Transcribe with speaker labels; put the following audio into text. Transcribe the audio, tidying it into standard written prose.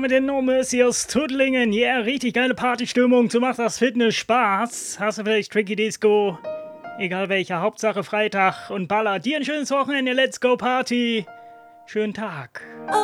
Speaker 1: mit den No Mercy aus Tuttlingen. Yeah, richtig geile Partystimmung. So macht das Fitness Spaß. Hast du vielleicht Tricky Disco? Egal welcher, Hauptsache Freitag und Baller. Dir ein schönes Wochenende. Let's go Party. Schönen Tag.